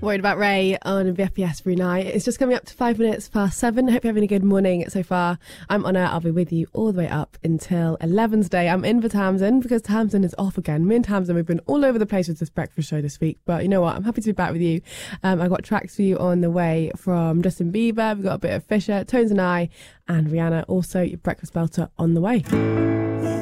Worried About Ray on VFBS Brunei. It's just coming up to 5 minutes past 7. Hope you're having a good morning so far. I'm Honor. I'll be with you all the way up until 11 today. I'm in for Tamsin because Tamsin is off again. Me and Tamsin, we've been all over the place with this breakfast show this week. But you know what? I'm happy to be back with you. I've got tracks for you on the way from Justin Bieber. We've got a bit of Fisher, Tones and I, and Rihanna. Also, your breakfast belter on the way.